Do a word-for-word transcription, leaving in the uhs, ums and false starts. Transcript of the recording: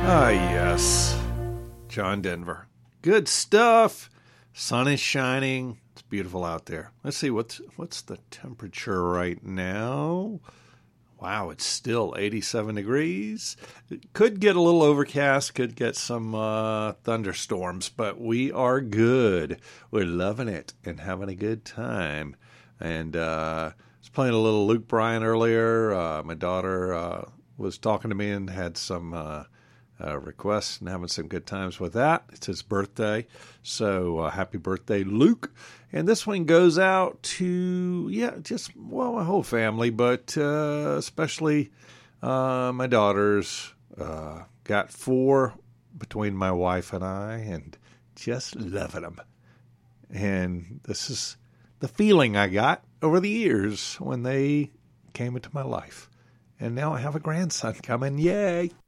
Ah, yes. John Denver. Good stuff. Sun is shining. It's beautiful out there. Let's see, what's what's the temperature right now? Wow, it's still eighty-seven degrees. It could get a little overcast, could get some uh, thunderstorms, but we are good. We're loving it and having a good time. And uh, I was playing a little Luke Bryan earlier. Uh, my daughter uh, was talking to me and had some uh, uh, requests and having some good times with that. It's his birthday, so uh, happy birthday, Luke. And this one goes out to, yeah, just, well, my whole family, but uh, especially uh, my daughters. Uh, got four between my wife and I, and just loving them. And this is the feeling I got over the years when they came into my life. And now I have a grandson coming. Yay!